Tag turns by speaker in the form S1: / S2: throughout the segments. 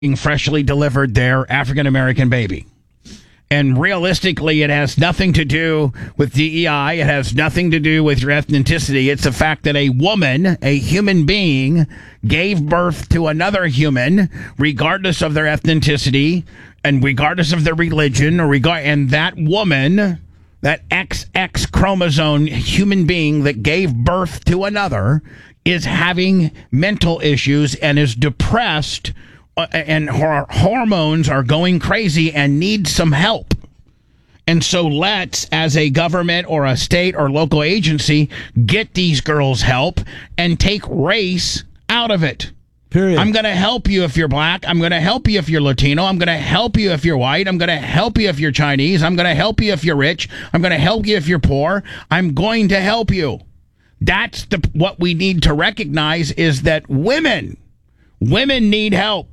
S1: freshly delivered their African American baby. And realistically, it has nothing to do with DEI. It has nothing to do with your ethnicity. It's the fact that a woman, a human being, gave birth to another human, regardless of their ethnicity and regardless of their religion, and that woman, that XX chromosome human being that gave birth to another, is having mental issues and is depressed. And her hormones are going crazy and need some help. And so let's, as a government or a state or local agency, get these girls help and take race out of it.
S2: Period.
S1: I'm going to help you if you're black. I'm going to help you if you're Latino. I'm going to help you if you're white. I'm going to help you if you're Chinese. I'm going to help you if you're rich. I'm going to help you if you're poor. I'm going to help you. That's what we need to recognize, is that women need help.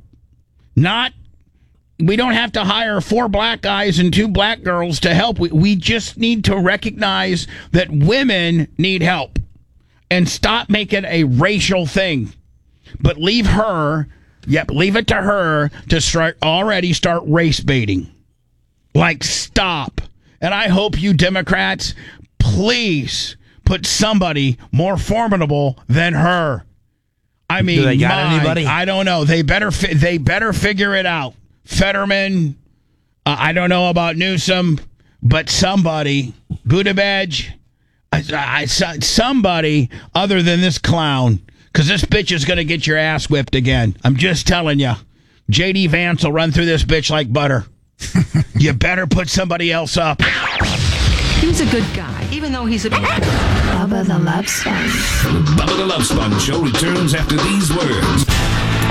S1: We don't have to hire 4 black guys and 2 black girls to help. We just need to recognize that women need help and stop making a racial thing. But leave it to her to start race baiting. Like, stop. And I hope you Democrats, please put somebody more formidable than her. I mean,
S2: do they got anybody?
S1: I don't know. They better figure it out. Fetterman, I don't know about Newsom, but somebody, Buttigieg, somebody other than this clown, because this bitch is going to get your ass whipped again. I'm just telling you. J.D. Vance will run through this bitch like butter. You better put somebody else up.
S3: He's a good guy, even though he's a...
S4: Bubba the Love Sponge.
S5: Bubba the Love Sponge Show returns after these words.